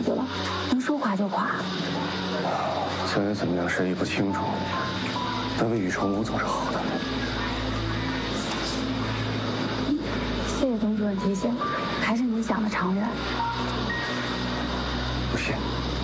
子了，能说垮就垮。 将来怎么样，谁也不清楚。但未雨绸缪总是好的。 谢谢董主任提醒，还是你想的长远。 不谢。